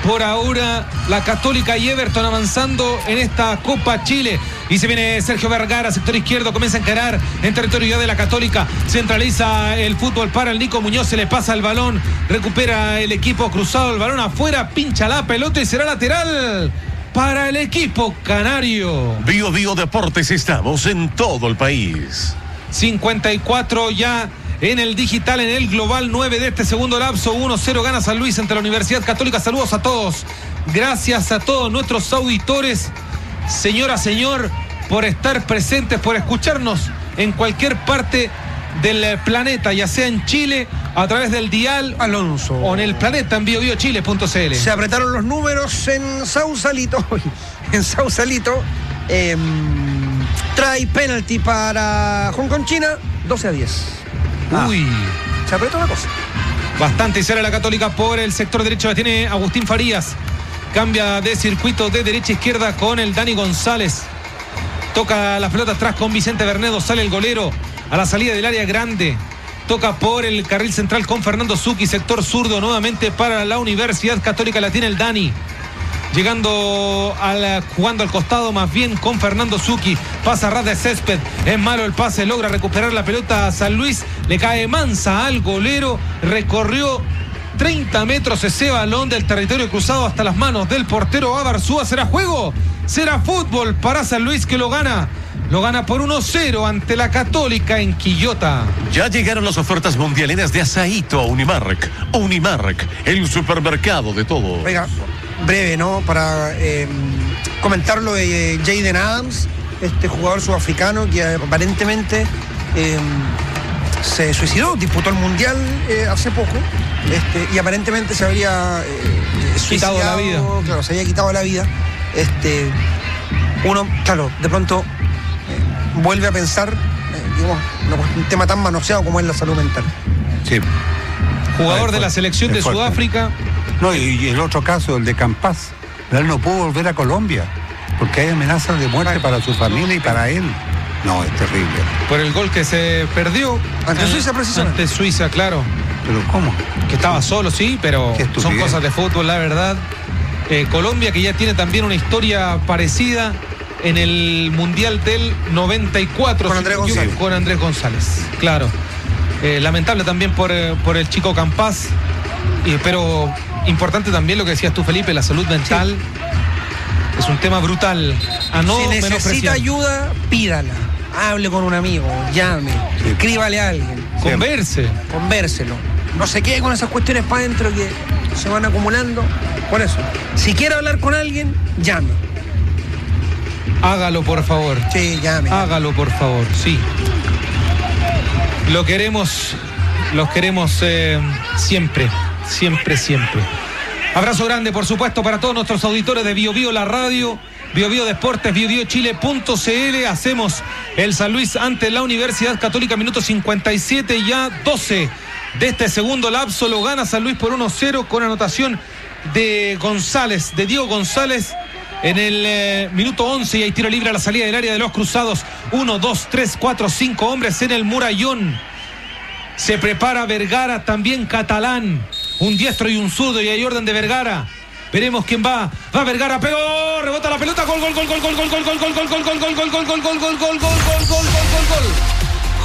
por ahora la Católica y Everton avanzando en esta Copa Chile. Y se viene Sergio Vergara, sector izquierdo, comienza a encarar en territorio ya de la Católica. Centraliza el fútbol para el Nico Muñoz, se le pasa el balón, recupera el equipo cruzado, el balón afuera, pincha la pelota y será lateral para el equipo canario. Bio Deportes, estamos en todo el país. 54 ya en el digital, en el global, 9 de este segundo lapso. 1-0 gana San Luis ante la Universidad Católica. Saludos a todos. Gracias a todos nuestros auditores. Señora, señor, por estar presentes, por escucharnos en cualquier parte del planeta, ya sea en Chile, a través del dial Alonso, o en el planeta en biobiochile.cl. Se apretaron los números en Sausalito. En Sausalito. Trae penalti para Hong Kong China, 12-10. Uy, se apretó la cosa. Bastante y será la Católica por el sector derecho. La tiene Agustín Farías. Cambia de circuito de derecha a izquierda con el Dani González. Toca la pelota atrás con Vicente Bernedo. Sale el golero a la salida del área grande. Toca por el carril central con Fernando Zucchi. Sector zurdo nuevamente para la Universidad Católica. La tiene el Dani. Jugando al costado más bien con Fernando Zucchi. Pasa a ras de césped. Es malo el pase. Logra recuperar la pelota a San Luis. Le cae mansa al golero. Recorrió 30 metros ese balón del territorio cruzado hasta las manos del portero Abarzúa. ¿Será juego? ¿Será fútbol para San Luis que lo gana? Lo gana por 1-0 ante la Católica en Quillota. Ya llegaron las ofertas mundialeras de Asaíto a Unimark. Unimark, el supermercado de todo. Oiga, breve, ¿no? Para comentar lo de Jayden Adams, este jugador sudafricano que aparentemente se suicidó, disputó el Mundial hace poco, y aparentemente se habría quitado la vida. Claro, se había quitado la vida. Uno, claro, de pronto vuelve a pensar, un tema tan manoseado como es la salud mental. Sí. Jugador de la selección de Sudáfrica. No, y el otro caso, el de Campas, él no pudo volver a Colombia porque hay amenazas de muerte para su familia y para él. No, es terrible. Por el gol que se perdió ante Suiza, precisamente. Ante Suiza, claro. ¿Pero cómo? Que estaba solo, sí, pero son cosas de fútbol, la verdad. Colombia, que ya tiene también una historia parecida en el Mundial del 94. Con Andrés González. Con Andrés González, claro. Lamentable también por el chico Campas. Pero importante también lo que decías tú, Felipe, la salud mental. Sí. Es un tema brutal. Si necesita ayuda, pídala. Hable con un amigo, llame, escríbale a alguien. Convérselo. No se quede con esas cuestiones para adentro que se van acumulando. Por eso, si quiere hablar con alguien, llame. Hágalo, por favor. Sí, llame. Hágalo, por favor, sí. Los queremos siempre. Abrazo grande, por supuesto, para todos nuestros auditores de Bio la radio, Bio Deportes, biobiochile.cl. Hacemos el San Luis ante la Universidad Católica, minuto 57, ya 12 de este segundo lapso. Lo gana San Luis por 1-0 con anotación de Diego González en el minuto 11, y hay tiro libre a la salida del área de los cruzados. 1, 2, 3, 4, 5 hombres en el murallón. Se prepara Vergara, también Catalán, un diestro y un zurdo, y hay orden de Vergara. Veremos quién va. Va Vergara, pegó, rebota la pelota, gol.